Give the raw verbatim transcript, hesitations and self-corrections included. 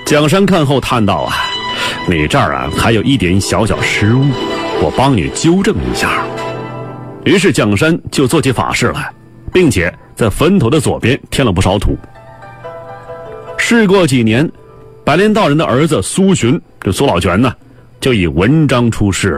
蒋山看后叹道啊，你这儿啊还有一点小小失误，我帮你纠正一下。于是蒋山就做起法事来，并且在坟头的左边添了不少土。事过几年，白莲道人的儿子苏洵，这苏老泉呢，就以文章出世了。